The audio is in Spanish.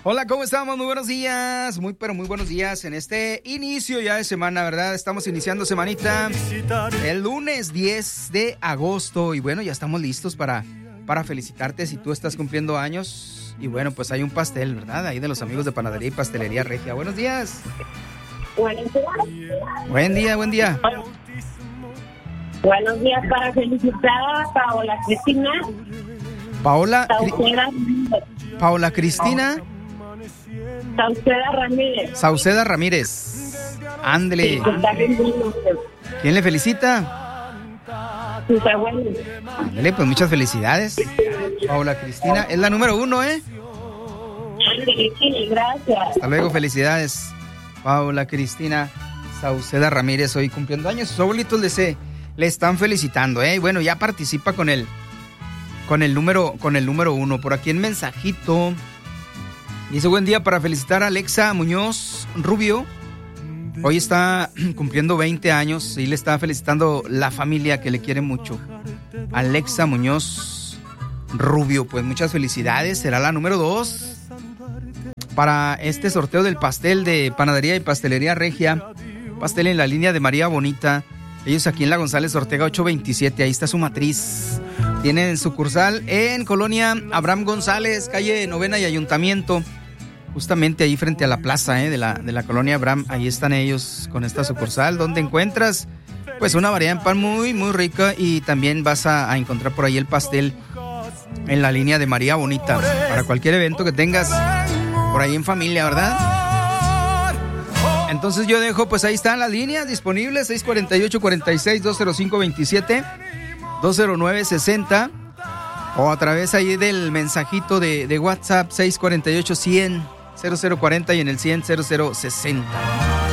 Hola, ¿cómo estamos? Muy buenos días, pero muy buenos días en este inicio ya de semana, ¿verdad? Estamos iniciando semanita el lunes 10 de agosto y bueno, ya estamos listos para felicitarte si tú estás cumpliendo años. Y bueno, pues hay un pastel, ¿verdad? Ahí de los amigos de Panadería y Pastelería Regia. Buenos días. Buenos días. Buen día, buen día. Buenos días para felicitar a Paola Cristina. Paola Cristina. Sauceda Ramírez. Ándele. ¿Quién le felicita? Sus abuelos. Ándele, pues muchas felicidades. Paola Cristina, es la número 1, ¿eh? Ándele, sí, gracias. Hasta luego, felicidades. Paola Cristina Sauceda Ramírez, hoy cumpliendo años. Sus abuelitos le están felicitando, ¿eh? Bueno, ya participa con el número 1. Por aquí en mensajito dice: buen día para felicitar a Alexa Muñoz Rubio. Hoy está cumpliendo 20 años y le está felicitando la familia que le quiere mucho. Alexa Muñoz Rubio, pues muchas felicidades. Será la número 2 para este sorteo del pastel de Panadería y Pastelería Regia. Pastel en la línea de María Bonita. Ellos aquí en la González Ortega 827. Ahí está su matriz. Tienen sucursal en Colonia Abraham González, calle Novena y Ayuntamiento. Justamente ahí frente a la plaza de la Colonia Abraham. Ahí están ellos con esta sucursal, donde encuentras pues una variedad de pan muy, muy rica. Y también vas a encontrar por ahí el pastel en la línea de María Bonita. Para cualquier evento que tengas por ahí en familia, ¿verdad? Entonces yo dejo, pues ahí están las líneas disponibles: 648-46-205-27, 209-60, o a través ahí del mensajito de WhatsApp 648-100-0040 y en el 100-0060.